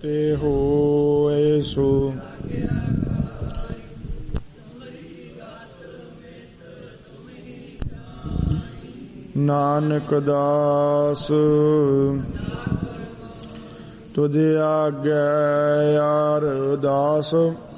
ਤੇ ਹੋਏ ਸੋ। ਨਾਨਕ ਦਾਸ ਤੁਧ ਆਗੈ ਅਰਦਾਸ